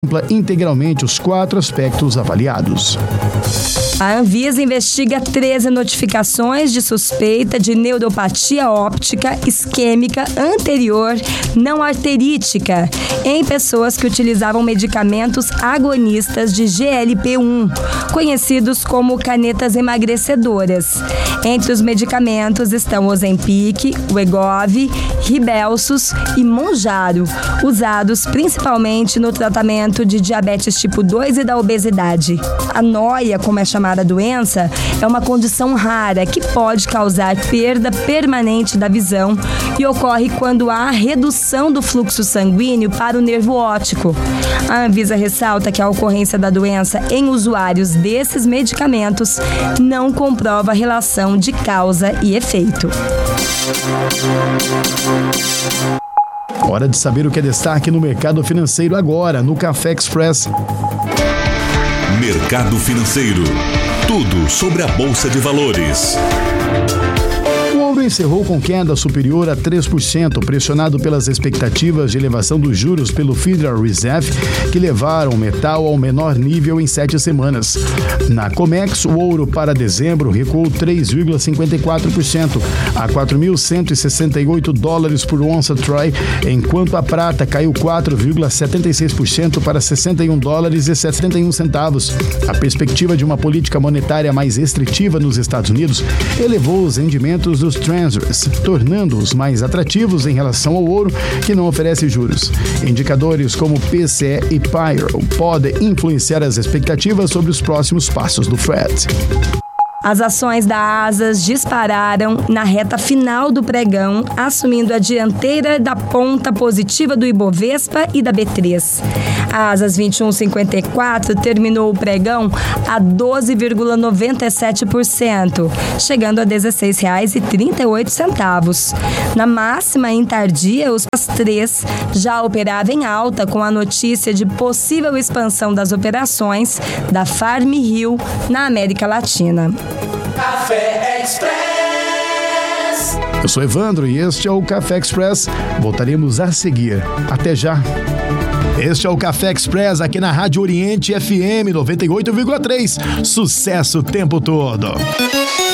integralmente os 4 aspectos avaliados. A Anvisa investiga 13 notificações de suspeita de neuropatia óptica isquêmica anterior não arterítica em pessoas que utilizavam medicamentos agonistas de GLP-1, conhecidos como canetas emagrecedoras. Entre os medicamentos estão Ozempic, Wegovy, Rybelsus e Mounjaro, usados principalmente no tratamento de diabetes tipo 2 e da obesidade. A NOIA, como é chamada a doença, é uma condição rara que pode causar perda permanente da visão e ocorre quando há redução do fluxo sanguíneo para o nervo óptico. A Anvisa ressalta que a ocorrência da doença em usuários desses medicamentos não comprova relação de causa e efeito. Hora de saber o que é destaque no mercado financeiro agora, no Café Express. Mercado financeiro. Tudo sobre a Bolsa de Valores. O ouro encerrou com queda superior a 3%, pressionado pelas expectativas de elevação dos juros pelo Federal Reserve, que levaram o metal ao menor nível em 7 semanas. Na COMEX, o ouro para dezembro recuou 3,54% a $4.168 por onça Troy, enquanto a prata caiu 4,76% para $61,71. A perspectiva de uma política monetária mais restritiva nos Estados Unidos elevou os rendimentos dos Treasuries, tornando-os mais atrativos em relação ao ouro, que não oferece juros. Indicadores como PCE e Payroll podem influenciar as expectativas sobre os próximos passos do Fed. As ações da Asas dispararam na reta final do pregão, assumindo a dianteira da ponta positiva do Ibovespa e da B3. A Asas 2154 terminou o pregão a 12,97%, chegando a R$ 16,38. Na máxima em tardia, os 3 já operavam em alta com a notícia de possível expansão das operações da Farm Rio na América Latina. Café Express. Eu sou Evandro e este é o Café Express. Voltaremos a seguir. Até já. Este é o Café Express aqui na Rádio Oriente FM 98,3. Sucesso o tempo todo.